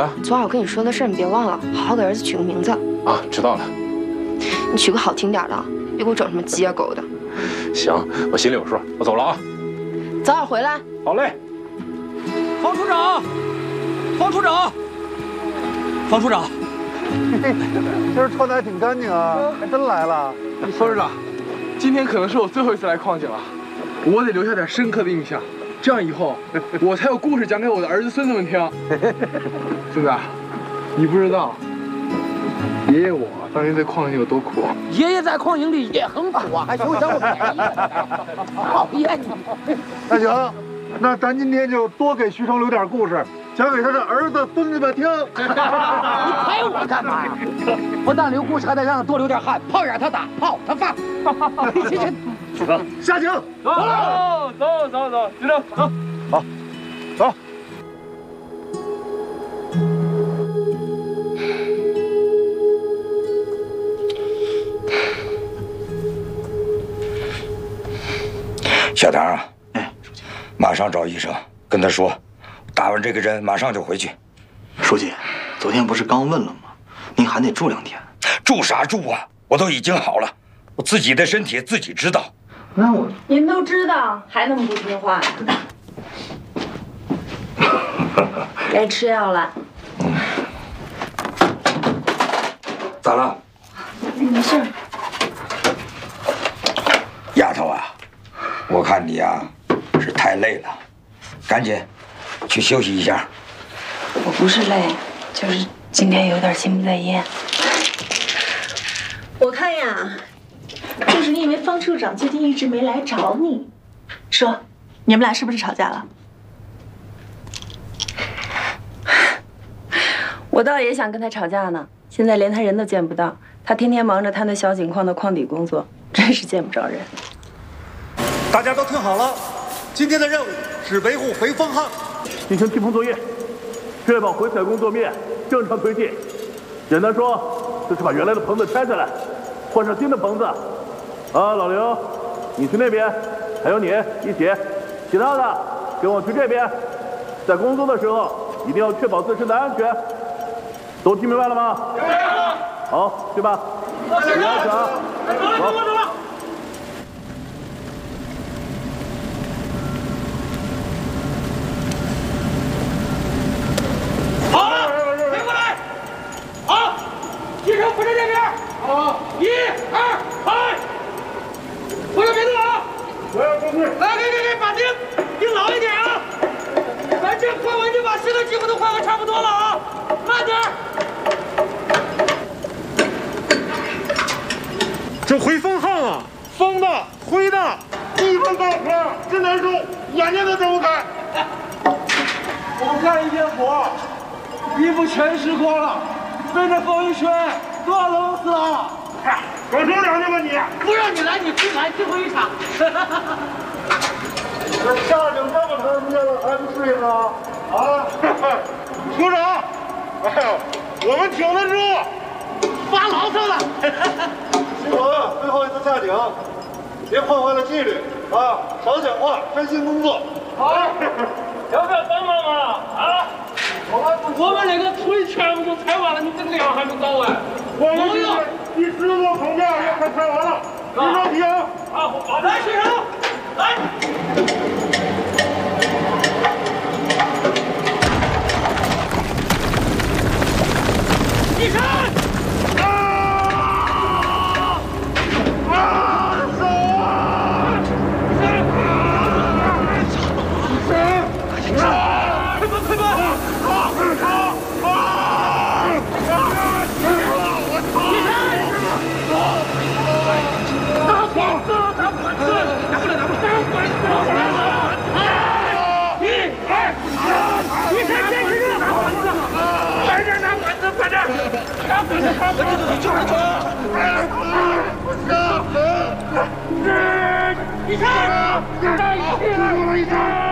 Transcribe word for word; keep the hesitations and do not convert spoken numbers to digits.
的？ 昨晚我跟你说的事，你别忘了，好好给儿子取个名字。 啊，知道了。 你取个好听点的，别给我整什么结狗的。 行，我心里有数，我走了啊。 早点回来。 好嘞。 方处长，方处长，方处长， 今儿穿的还挺干净啊，还真来了。 方处长，今天可能是我最后一次来矿井了，我得留下点深刻的印象，这样以后我才有故事讲给我的儿子孙子们听。孙子，你不知道，爷爷我当年在矿井有多苦。 爷爷在矿井里也很苦啊，还求占我便宜。讨厌你！ 那行，那咱今天就多给徐成留点故事，讲给他的儿子孙子们听。 你拍我干嘛呀？不但留故事，还得让他多流点汗，炮眼他打，炮他放。这这。 走，下井。 走走走走，局长走。 好，走。 小唐啊，哎，书记，马上找医生，跟他说，打完这个针马上就回去。 书记，昨天不是刚问了吗？您还得住两天。 住啥住啊？我都已经好了，我自己的身体自己知道。 那我您都知道，还那么不听话呀？该吃药了。 咋了？ 没事。 丫头啊，我看你呀、啊、是太累了，赶紧去休息一下。 我不是累，就是今天有点心不在焉。我看呀，就是因为方处长最近一直没来找你。说，你们俩是不是吵架了？我倒也想跟他吵架呢，现在连他人都见不到，他天天忙着他那小井矿的矿底工作，真是见不着人。 大家都听好了，今天的任务是维护回风号， 进行梯棚作业，确保回采工作面正常推进。简单说，就是把原来的棚子拆下来，换上新的棚子。啊，老刘，你去那边，还有你一起，其他的跟我去这边。在工作的时候，一定要确保自身的安全。都听明白了吗？明白了。好，去吧。注意安全啊！走。 好了，推过来。好，机车扶着这边。好，一二，开。不要别动啊！ 我要过去。 来，给给给，把钉钉牢一点啊！咱这换完就把石头几乎都换完差不多了啊，慢点。 这回风号啊，风大灰大，一分大坡真难受，眼睛都睁不开。 我干一天活，衣服全湿光了，被这风一吹，都要冷死了。 嗨，少说两句吧你。 不让你来，你去来，最后一场。 这下井这么长时间了，还不睡呢？啊，组长，哎呦，我们挺得住， 发牢骚了。 新闻最后一次下井，别破坏了纪律啊！少讲话，专心工作。 好，要不要帮帮忙啊？我们那个腿全部都拆完了，你这量还没到哎。 我们这个第十个棚架也快拆完了，你着急啊！ 啊，好，来，水手，来。 起身！ 一上！一上！